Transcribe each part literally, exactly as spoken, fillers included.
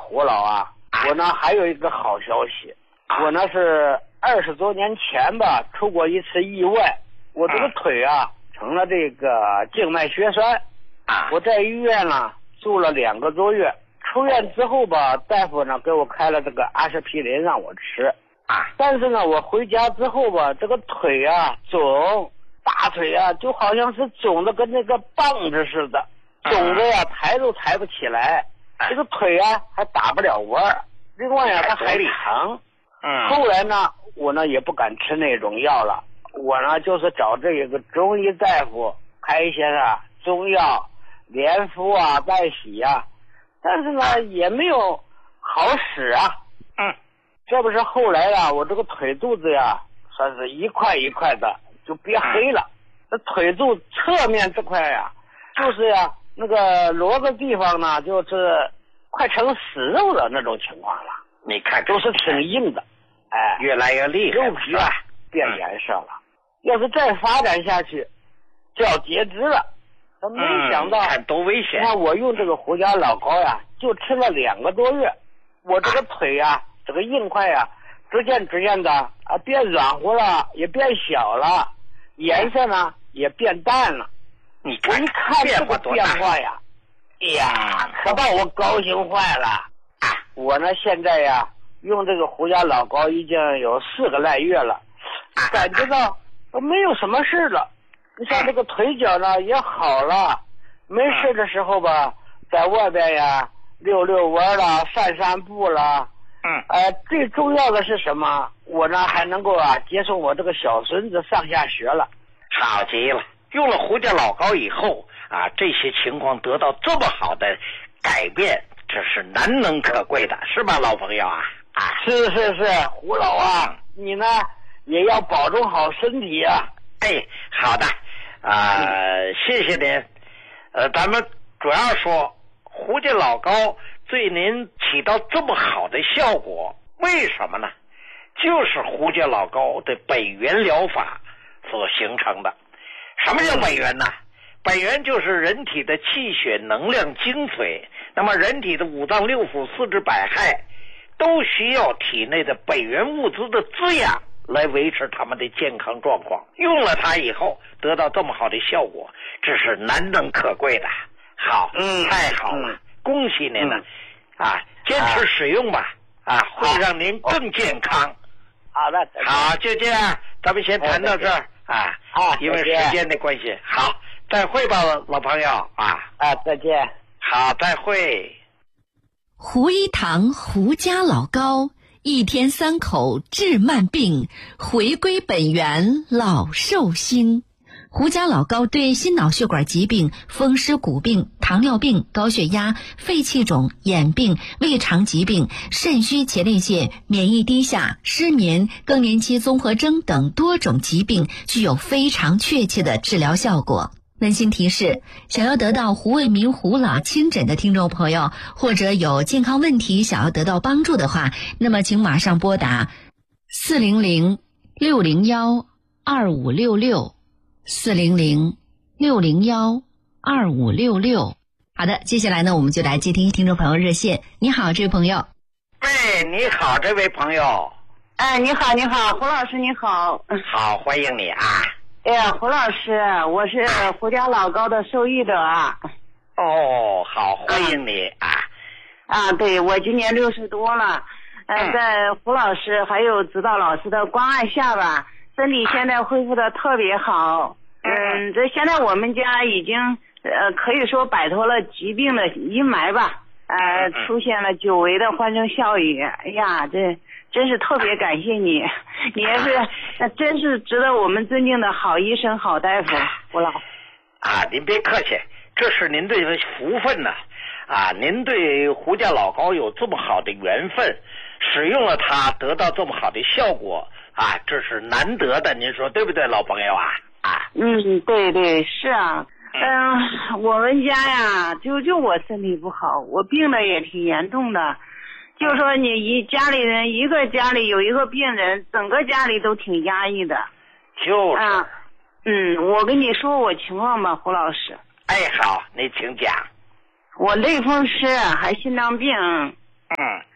胡老啊，我呢还有一个好消息，我呢是二十多年前吧出过一次意外，我这个腿啊成了这个静脉血栓，我在医院呢住了两个多月，出院之后吧，大夫呢给我开了这个阿司匹林让我吃，但是呢我回家之后吧，这个腿啊肿，大腿啊就好像是肿的跟那个棒子似的，肿的呀抬都抬不起来，这个腿啊还打不了弯儿，另外呀它还疼。嗯，后来呢我呢也不敢吃那种药了，我呢就是找这个中医大夫开一些啊中药连敷啊带洗啊，但是呢也没有好使啊。嗯，这不是后来啊我这个腿肚子呀算是一块一块的就变黑了，这腿肚侧面这块呀就是呀那个罗个地方呢就是快成死肉的那种情况了，你看都是挺硬的，哎，越来越厉害，肉皮啊变颜色了，要是再发展下去就要截肢了。没想到看多危险！那我用这个胡椒老膏呀就吃了两个多月，我这个腿呀这个硬块呀逐渐逐渐的啊变软和了，也变小了，颜色呢也变淡了。你我一看这个变化呀，哎呀可把我高兴坏了。我呢现在呀用这个胡椒老膏已经有四个来月了，感觉到没有什么事了。你像这个腿脚呢也好了，没事的时候吧在外边呀溜溜弯了，散散步了。嗯，呃，最重要的是什么？我呢还能够啊接送我这个小孙子上下学了。好极了，用了胡椒老膏以后啊，这些情况得到这么好的改变，这是难能可贵的，是吧，老朋友啊？啊，是是是，胡老啊，你呢也要保重好身体啊。哎，好的，啊、呃，谢谢您。呃，咱们主要说胡椒老膏对您起到这么好的效果，为什么呢？就是胡椒老膏的本源疗法所形成的。什么叫本源呢？本源就是人体的气血能量精髓，那么人体的五脏六腑四肢百骸都需要体内的本源物质的滋养来维持他们的健康状况，用了它以后得到这么好的效果，这是难能可贵的。好，嗯，太好了，嗯、恭喜您了、嗯、啊！坚持使用吧，啊，啊会让您更健康。好的，好，就这样，咱们先谈到这儿啊，啊，因为时间的关系，好，再会吧，老朋友啊，啊，再见，好，再会。 胡一堂胡家老膏，一天三口治慢病，回归本源老寿星。胡家老膏对心脑血管疾病、风湿骨病、糖尿病、高血压、肺气肿、眼病、胃肠疾病、肾虚前列腺、免疫低下、失眠、更年期综合征等多种疾病具有非常确切的治疗效果。温馨提示，想要得到胡卫民胡老亲诊的听众朋友，或者有健康问题想要得到帮助的话，那么请马上拨打四零零六零幺二五六六四零零六零幺二五六六。好的，接下来呢，我们就来接听听众朋友热线。你好，这位朋友。 哎，你好，这位朋友。 哎，你好，你好，胡老师，你好。 好，欢迎你啊。 哎呀，胡老师，我是胡家老膏的受益者啊。 哦，好，欢迎你啊。 啊，对，我今年六十多了，呃， 嗯、 在胡老师还有指导老师的关爱下吧，身体现在恢复的特别好。嗯，这现在我们家已经呃可以说摆脱了疾病的阴霾吧，呃，出现了久违的欢声笑语。哎呀，这真是特别感谢你，你也是，那真是值得我们尊敬的好医生、好大夫，胡老。 啊，您别客气，这是您的福分呢。啊，您对胡家老膏有这么好的缘分，使用了它得到这么好的效果啊，这是难得的，您说对不对，老朋友啊？啊， 嗯，对对，是啊，嗯、呃，我们家呀，就就我身体不好，我病的也挺严重的，就说你一家里人一个家里有一个病人，整个家里都挺压抑的。 就是。 啊，嗯，我跟你说我情况吧，胡老师。 哎，好，你请讲。 我类风湿还心脏病， 嗯，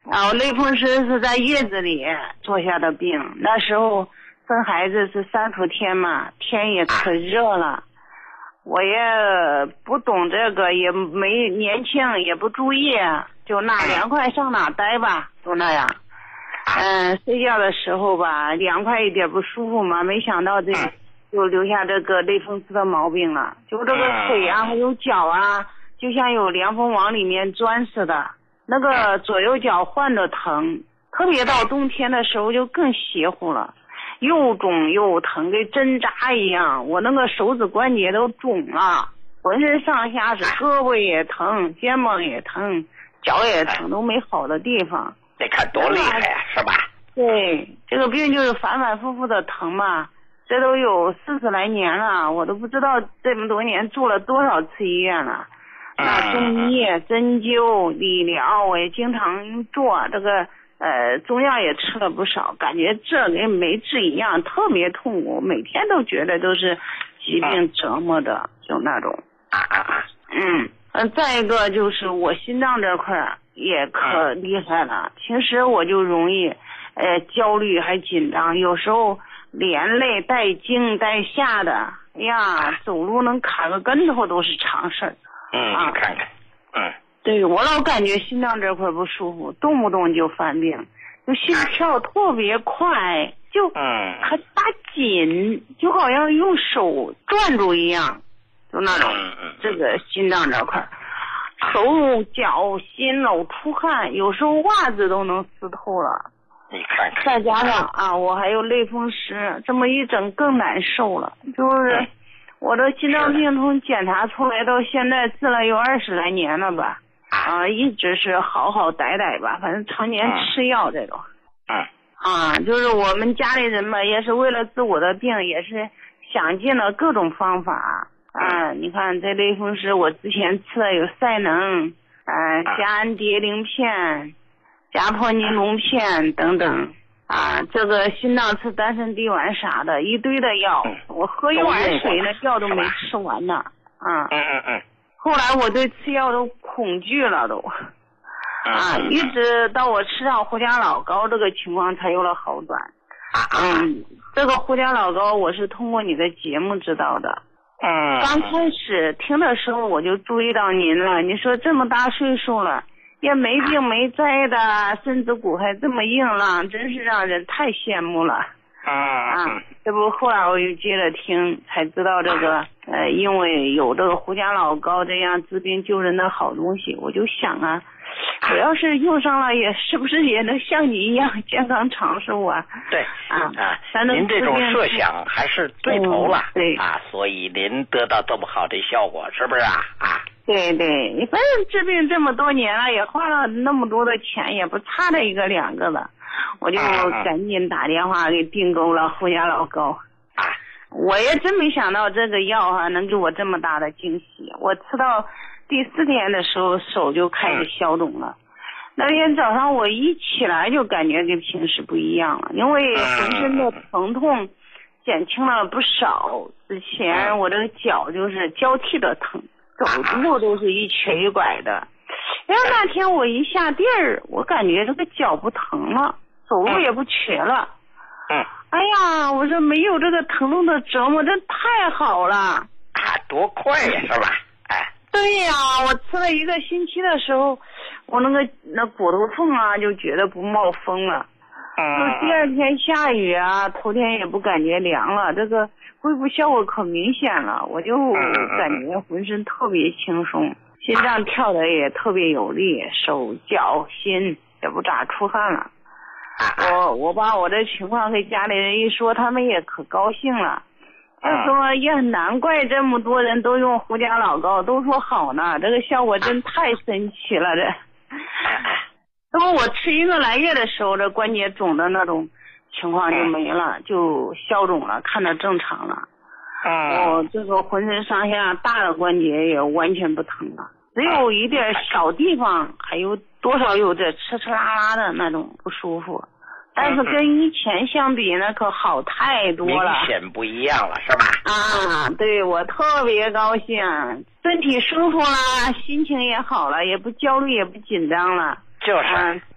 然后类风湿是在月子里做下的病，那时候生孩子是三伏天嘛，天也可热了，我也不懂这个，也没年轻，也不注意，就拿凉快上哪待吧，就那样。嗯，睡觉的时候吧，凉快一点不舒服嘛，没想到这个就留下这个类风湿的毛病了，就这个腿啊还有脚啊，就像有凉风往里面钻似的，那个左右脚换的疼，特别到冬天的时候就更邪乎了，又肿又疼，跟针扎一样，我那个手指关节都肿了，浑身上下是胳膊也疼，肩膀也疼，脚也疼，都没好的地方。 你看多厉害呀，是吧？ 对，这个病就是反反复复的疼嘛，这都有四十来年了，我都不知道这么多年住了多少次医院了。那中医、针灸、理疗我也经常做，这个呃中药也吃了不少，感觉这跟没治一样，特别痛苦，每天都觉得都是疾病折磨的，就那种。嗯嗯，再一个就是我心脏这块儿也可厉害了，平时我就容易呃焦虑还紧张，有时候连累带惊带吓的，哎呀，走路能卡个跟头都是常事儿。 嗯，你看看，嗯， 对，我老感觉心脏这块不舒服，动不动就犯病，就心跳特别快，就嗯还打紧，就好像用手转住一样，就那种这个心脏这块，手脚心老出汗，有时候袜子都能湿透了。 你看看， 再加上啊，我还有类风湿，这么一整更难受了，就是。嗯我的心脏病从检查出来到现在治了有二十来年了吧，啊，一直是好好歹歹吧，反正常年吃药这种。 嗯。 啊，就是我们家里人嘛，也是为了治我的病，也是想尽了各种方法。啊，你看这类风湿，我之前吃的有赛能，啊，加安蝶灵片、加破尼龙片等等。啊，这个心脏吃丹参地丸啥的，一堆的药，我喝一碗水那药都没吃完呢。啊， 嗯嗯嗯。 后来我对吃药都恐惧了都，啊，一直到我吃上胡家老膏，这个情况才有了好转。嗯，这个胡家老膏我是通过你的节目知道的。 嗯。 刚开始听的时候我就注意到您了，你说这么大岁数了。也没病没灾的，身子骨还这么硬朗，真是让人太羡慕了。 啊啊！这不后来我又接着听，才知道这个呃，因为有这个胡家老膏这样治病救人的好东西，我就想啊，我要是用上了，也是不是也能像你一样健康长寿啊？ 对啊啊，您这种设想还是对头了， 嗯、对啊，所以您得到这么好的效果，是不是啊？啊。 对对，你反正治病这么多年了，也花了那么多的钱，也不差这一个两个了，我就赶紧打电话给订购了胡家老膏。我也真没想到这个药哈、啊、能给我这么大的惊喜。我吃到第四天的时候，手就开始消肿了。那天早上我一起来就感觉跟平时不一样了，因为浑身的疼痛减轻了不少。之前我这个脚就是交替的疼。走路都是一瘸一拐的，然后那天我一下地儿，我感觉这个脚不疼了，走路也不瘸了。 嗯。 哎呀，我说没有这个疼痛的折磨，真太好了。 啊，多快呀，是吧？哎。 对呀，我吃了一个星期的时候，我那个那骨头缝啊，就觉得不冒风了。 嗯。 就第二天下雨啊，头天也不感觉凉了，这个。恢复效果可明显了，我就感觉浑身特别轻松，心脏跳的也特别有力，手脚心也不咋出汗了。我我把我这情况给家里人一说，他们也可高兴了。他说呀，难怪这么多人都用胡家老膏，都说好呢，这个效果真太神奇了。这，那么我吃一个来月的时候，这关节肿的那种。情况就没了，就消肿了，看着正常了。 嗯， 我这个浑身上下大的关节也完全不疼了，只有一点小地方还有多少有点哧哧啦啦的那种不舒服，但是跟以前相比那可好太多了， 明显不一样了，是吧？ 啊，对，我特别高兴，身体舒服了，心情也好了，也不焦虑也不紧张了。 就是。 嗯